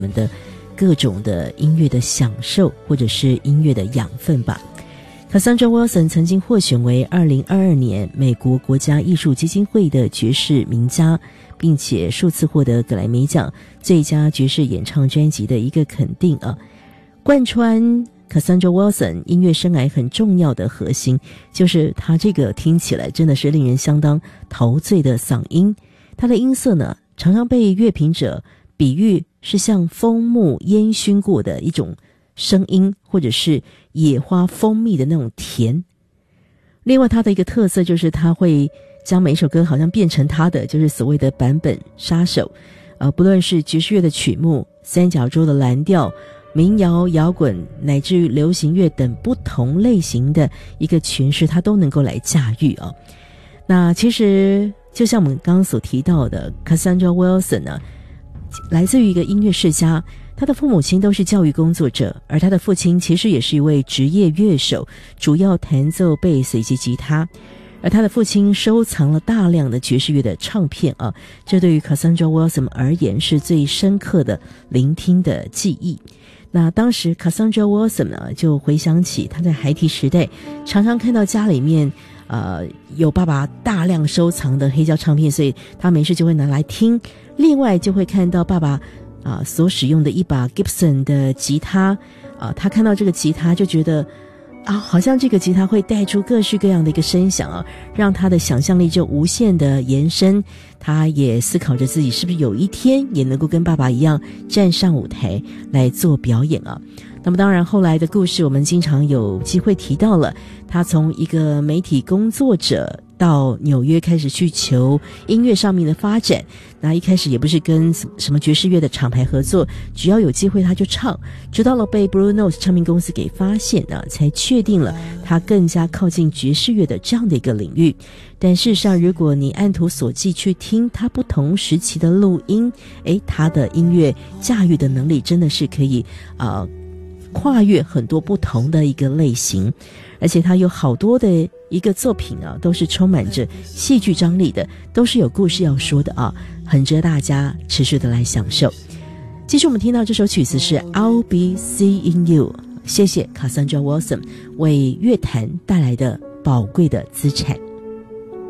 们的各种的音乐的享受或者是音乐的养分吧。Cassandra Wilson 曾经获选为2022年美国国家艺术基金会的爵士名家，并且数次获得格莱美奖最佳爵士演唱专辑的一个肯定啊。贯穿 Cassandra Wilson 音乐生涯很重要的核心，就是她这个听起来真的是令人相当陶醉的嗓音。她的音色呢，常常被乐评者比喻是像枫木烟熏过的一种声音，或者是野花蜂蜜的那种甜。另外他的一个特色就是他会将每一首歌好像变成他的，就是所谓的版本杀手。不论是爵士乐的曲目、三角洲的蓝调、民谣、摇滚，乃至于流行乐等不同类型的一个诠释，他都能够来驾驭啊。那其实就像我们刚刚所提到的 Cassandra Wilson 呢，来自于一个音乐世家，他的父母亲都是教育工作者，而他的父亲其实也是一位职业乐手，主要弹奏贝斯以及吉他。而他的父亲收藏了大量的爵士乐的唱片啊，这对于 Cassandra Wilson 而言是最深刻的聆听的记忆。那当时 Cassandra Wilson 呢，就回想起他在孩提时代常常看到家里面有爸爸大量收藏的黑胶唱片，所以他没事就会拿来听。另外就会看到爸爸所使用的一把 Gibson 的吉他他看到这个吉他就觉得好像这个吉他会带出各式各样的一个声响让他的想象力就无限的延伸。他也思考着自己是不是有一天也能够跟爸爸一样站上舞台来做表演那么当然后来的故事我们经常有机会提到了，他从一个媒体工作者到纽约开始去求音乐上面的发展。那一开始也不是跟什么爵士乐的厂牌合作，只要有机会他就唱，直到了被 Blue Note 唱片公司给发现才确定了他更加靠近爵士乐的这样的一个领域。但事实上如果你按图索骥去听他不同时期的录音，他的音乐驾驭的能力真的是可以跨越很多不同的一个类型，而且他有好多的一个作品都是充满着戏剧张力的，都是有故事要说的很值得大家持续的来享受。继续我们听到这首曲子是 I'll Be Seeing You， 谢谢 Cassandra Wilson 为乐坛带来的宝贵的资产。